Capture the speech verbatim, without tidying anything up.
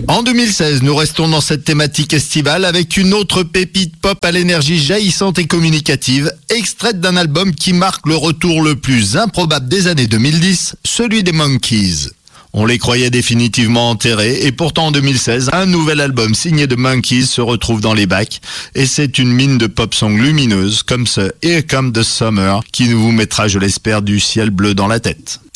En deux mille seize, nous restons dans cette thématique estivale avec une autre pépite pop à l'énergie jaillissante et communicative, extraite d'un album qui marque le retour le plus improbable des années deux mille dix, celui des Monkees. On les croyait définitivement enterrés et pourtant en deux mille seize, un nouvel album signé de Monkees se retrouve dans les bacs et c'est une mine de pop song lumineuse comme ce Here Comes the Summer qui vous mettra, je l'espère, du ciel bleu dans la tête.